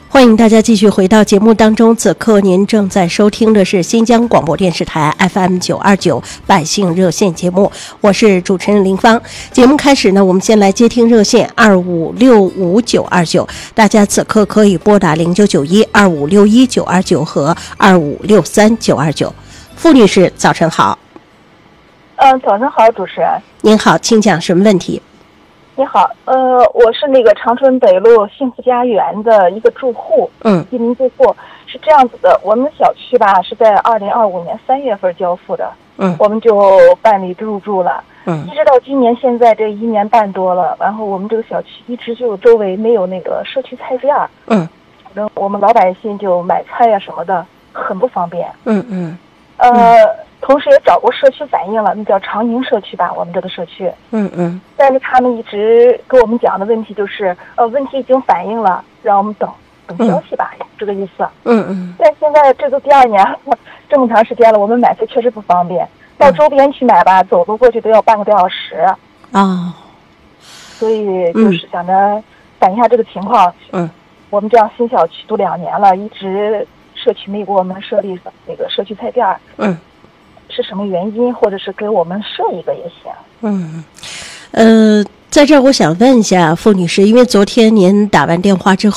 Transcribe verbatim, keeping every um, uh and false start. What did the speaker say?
欢迎大家继续回到节目当中，此刻您正在收听的是新疆广播电视台 F M 九二九百姓热线节目，我是主持人林芳。节目开始呢，我们先来接听热线二五六五九二九，大家此刻可以拨打零九九一二五六一九二九和二五六三九二九。傅女士，早晨好。 嗯，早晨好，主持人。 您好，请讲什么问题？ 你好，呃，我是那个长春北路幸福家园的一个住户， 嗯， 一名住户。是这样子的，我们小区吧是在二零二五年三月份交付的， 嗯， 我们就办理入住了， 嗯， 一直到今年现在这一年半多了，然后我们这个小区一直就周围没有那个社区菜店， 嗯， 我们老百姓就买菜呀、什么的很不方便， 嗯嗯， 呃。嗯同时也找过社区反映了，那叫长宁社区吧，我们这个社区。 嗯嗯。 但是他们一直跟我们讲的问题就是，呃，问题已经反映了，让我们等等消息吧，嗯、这个意思。 嗯嗯。 但现在这都第二年了，这么长时间了，我们买菜确实不方便，到周边去买吧，走路过去都要半个多小时。 啊、哦。 所以就是想着反映一下这个情况。 嗯。 我们这样新小区都两年了，一直社区没给我们设立那个社区菜店。 嗯。 是什么原因，或者是给我们设一个也行。 嗯，呃，在这儿我想问一下傅女士，因为昨天您打完电话之后